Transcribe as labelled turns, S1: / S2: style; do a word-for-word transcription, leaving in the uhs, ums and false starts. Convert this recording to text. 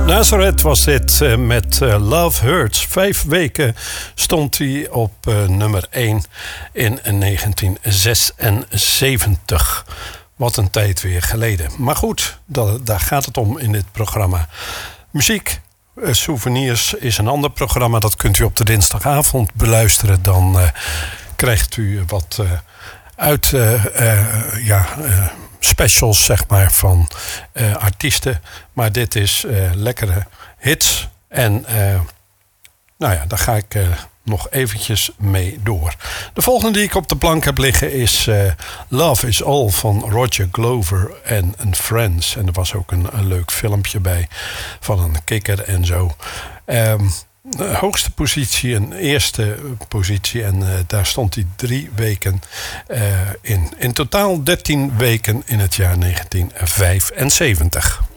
S1: Nazareth was dit uh, met uh, Love Hurts. Vijf weken stond hij op uh, nummer één in negentien zesenzeventig. Wat een tijd weer geleden. Maar goed, dat, daar gaat het om in dit programma. Muziek, uh, Souvenirs is een ander programma. Dat kunt u op de dinsdagavond beluisteren. Dan uh, krijgt u wat uh, uit... Uh, uh, ja... Uh, specials, zeg maar, van uh, artiesten. Maar dit is uh, lekkere hits. En uh, nou ja, daar ga ik uh, nog eventjes mee door. De volgende die ik op de plank heb liggen is uh, Love is All van Roger Glover en Friends. En er was ook een, een leuk filmpje bij van een kikker en zo. Um, De hoogste positie, een eerste positie. En uh, daar stond hij drie weken uh, in. In totaal dertien weken in het jaar negentien vijfenzeventig.